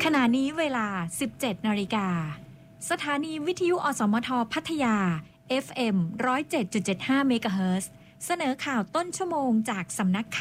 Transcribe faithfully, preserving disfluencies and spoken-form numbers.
ขณะนี้เวลา สิบเจ็ดนาฬิกา สถานีวิทยุอสมทพัทยา เอฟ เอ็ม หนึ่งศูนย์เจ็ดจุดเจ็ดห้า เมกะเฮิรตซ์ เสนอข่าวต้นชั่วโมงจากสำนักข่าว